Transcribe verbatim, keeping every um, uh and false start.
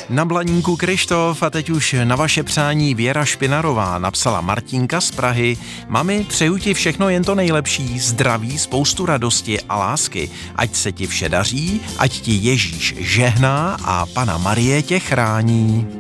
Na Blaníku Kryštof a teď už na vaše přání Věra Špinarová napsala Martinka z Prahy. Mami, přeju ti všechno jen to nejlepší, zdraví, spoustu radosti a lásky. Ať se ti vše daří, ať ti Ježíš žehná a Panna Marie tě chrání.